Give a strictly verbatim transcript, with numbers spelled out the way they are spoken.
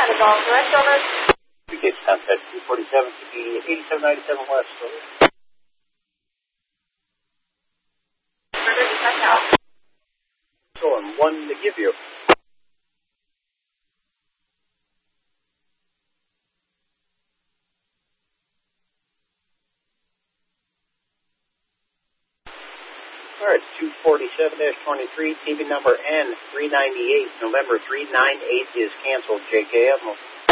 That is all correct, over. We get contact two forty-seven to be eighty-seven ninety-seven West. Over. Further to check out. So, and one to give you. All right, two forty-seven dash twenty-three, T V number N three ninety-eight, November three ninety-eight is canceled, J K Admiral.